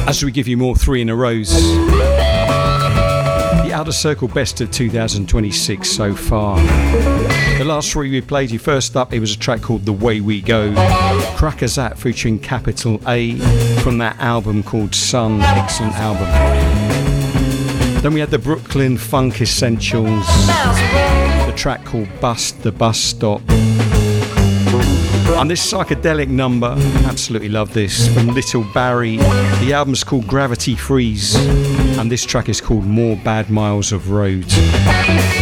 As we give you more 3 in a rows. The Outer Circle best of 2026 so far. The last 3 we played you, first up, it was a track called The Way We Go. Crackazat featuring Capital A from that album called Sun. Excellent album. Then we had the Brooklyn Funk Essentials. The track called Bust the Bus Stop. And this psychedelic number, absolutely love this, from Little Barry. The album's called Gravity Freeze, and this track is called More Bad Miles of Road.